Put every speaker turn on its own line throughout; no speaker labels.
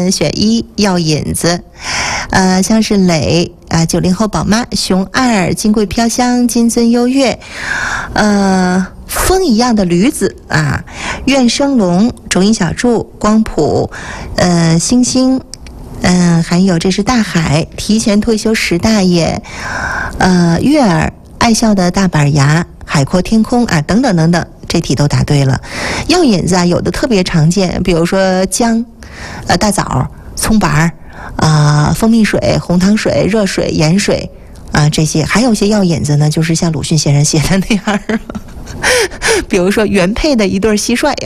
呢选1药引子，像是蕾90后宝妈、熊2、金桂飘香、金樽优越，风一样的驴子愿生龙、中医小筑、光谱，星星，还有这是大海、提前退休石大爷，月儿、爱笑的大板牙、海阔天空等等等等，这题都答对了。药引子有的特别常见，比如说姜、大枣、葱白蜂蜜水、红糖水、热水、盐水这些。还有些药引子呢，就是像鲁迅先生写的那样比如说原配的一对蟋蟀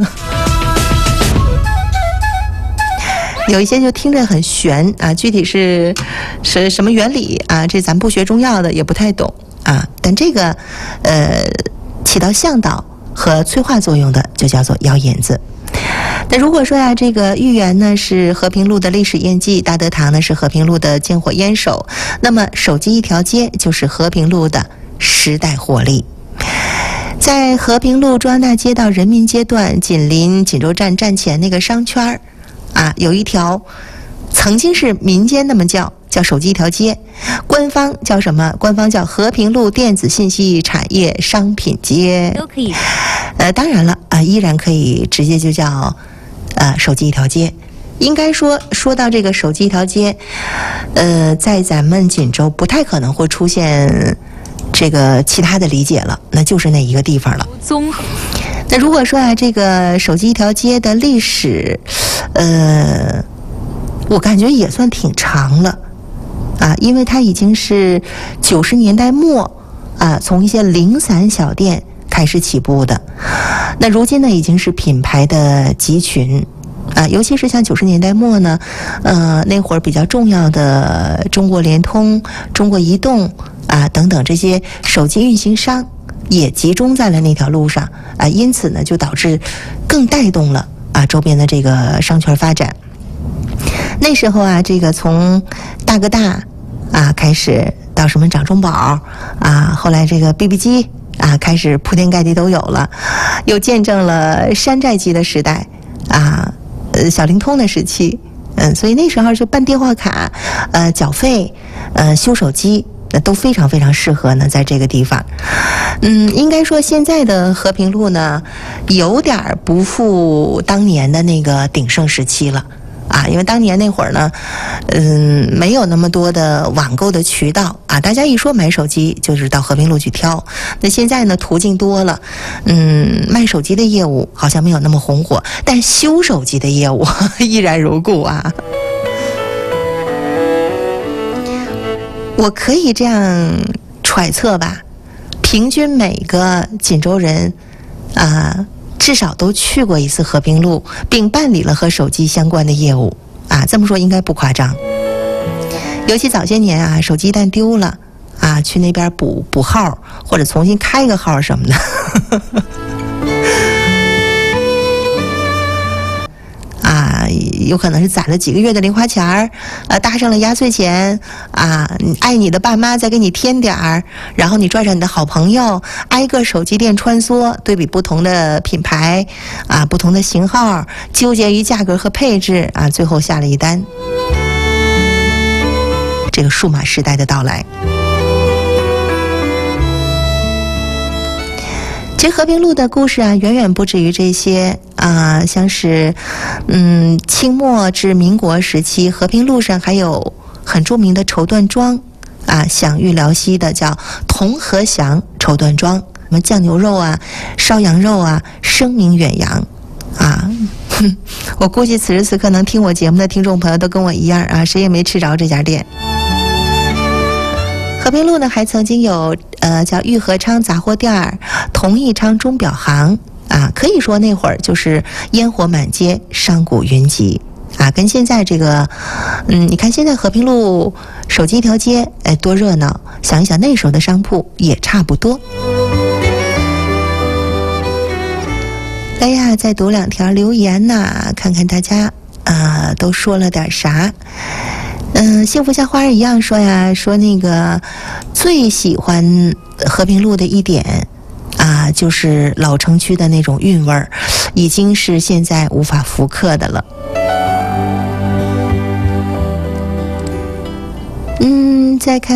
有一些就听着很玄具体是什么原理这咱不学中药的也不太懂但这个起到向导和催化作用的就叫做药引子。那如果说这个豫园呢是和平路的历史印记，大德堂呢是和平路的剑火烟手，那么手机一条街就是和平路的时代活力。在和平路中央大街到人民街段，紧邻锦州站站前那个商圈有一条曾经是民间那么叫手机一条街，官方叫什么？官方叫和平路电子信息产业商品街，都可以。当然了依然可以直接就叫手机一条街。应该说到这个手机一条街，在咱们锦州不太可能会出现这个其他的理解了，那就是那一个地方了。综合。那如果说这个手机一条街的历史，我感觉也算挺长了因为它已经是90年代末从一些零散小店开始起步的。那如今呢，已经是品牌的集群尤其是像90年代末呢，那会儿比较重要的中国联通、中国移动等等这些手机运行商也集中在了那条路上因此呢，就导致更带动了周边的这个商圈发展。那时候这个从大哥大开始到什么掌中宝后来这个 BB 机开始铺天盖地都有了，又见证了山寨机的时代小灵通的时期，所以那时候就办电话卡缴费修手机都非常非常适合呢在这个地方。应该说现在的和平路呢有点不复当年的那个鼎盛时期了因为当年那会儿呢没有那么多的网购的渠道大家一说买手机就是到和平路去挑。那现在呢途径多了，卖手机的业务好像没有那么红火，但修手机的业务依然如故我可以这样揣测吧，平均每个锦州人至少都去过一次和平路，并办理了和手机相关的业务这么说应该不夸张。尤其早些年手机一旦丢了去那边补号或者重新开个号什么的有可能是攒了几个月的零花钱搭上了压岁钱爱你的爸妈再给你添点儿，然后你拽上你的好朋友挨个手机店穿梭，对比不同的品牌不同的型号，纠结于价格和配置最后下了一单。这个数码时代的到来，其实和平路的故事远远不止于这些像是清末至民国时期，和平路上还有很著名的绸缎庄享誉辽西的叫同和祥绸缎庄，什么酱牛肉烧羊肉声名远扬我估计此时此刻能听我节目的听众朋友都跟我一样谁也没吃着这家店。和平路呢还曾经有叫玉和昌杂货店、同益昌钟表行可以说那会儿就是烟火满街，商贾云集跟现在这个你看现在和平路手机一条街多热闹，想一想那时候的商铺也差不多。来呀，再读2条留言看看大家都说了点啥。幸福像花儿一样说说那个最喜欢和平路的一点就是老城区的那种韵味儿，已经是现在无法复刻的了。 和平路的再看